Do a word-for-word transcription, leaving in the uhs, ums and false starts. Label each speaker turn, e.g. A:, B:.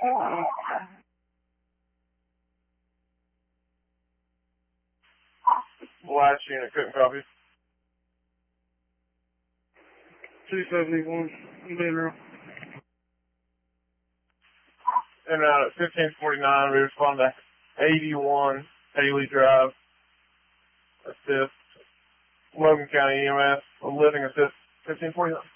A: Last unit, couldn't copy.
B: two seventy-one, Mineral.
A: And out at fifteen forty-nine, we respond to eighty-one Haley Drive. Assist. Logan County E M S, a living assist, fifteen forty-nine.